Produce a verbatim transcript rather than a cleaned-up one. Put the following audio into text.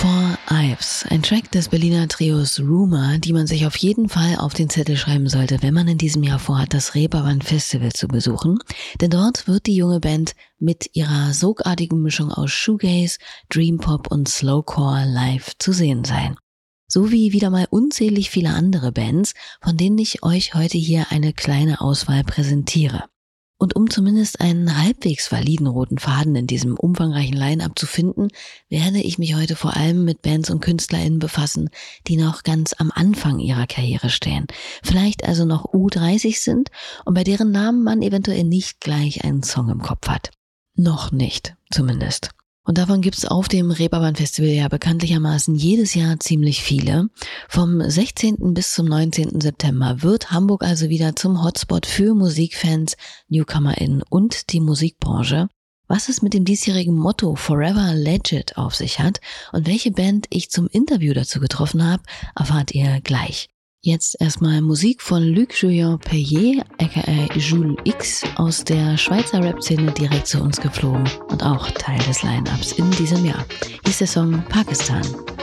Four Ives, ein Track des Berliner Trios Rumour, die man sich auf jeden Fall auf den Zettel schreiben sollte, wenn man in diesem Jahr vorhat, das Reeperbahn Festival zu besuchen. Denn dort wird die junge Band mit ihrer sogartigen Mischung aus Shoegaze, Dreampop und Slowcore live zu sehen sein. So wie wieder mal unzählig viele andere Bands, von denen ich euch heute hier eine kleine Auswahl präsentiere. Und um zumindest einen halbwegs validen roten Faden in diesem umfangreichen Line-Up zu finden, werde ich mich heute vor allem mit Bands und KünstlerInnen befassen, die noch ganz am Anfang ihrer Karriere stehen, vielleicht also noch U dreißig sind und bei deren Namen man eventuell nicht gleich einen Song im Kopf hat. Noch nicht, zumindest. Und davon gibt's auf dem Reeperbahn Festival ja bekanntlichermaßen jedes Jahr ziemlich viele. Vom sechzehnten bis zum neunzehnten September wird Hamburg also wieder zum Hotspot für Musikfans, NewcomerInnen und die Musikbranche. Was es mit dem diesjährigen Motto Forever Legit auf sich hat und welche Band ich zum Interview dazu getroffen habe, erfahrt ihr gleich. Jetzt erstmal Musik von Luc-Julien Payet, aka Jules X, aus der Schweizer Rap-Szene direkt zu uns geflogen und auch Teil des Line-Ups in diesem Jahr. Hier ist der Song Pakistan.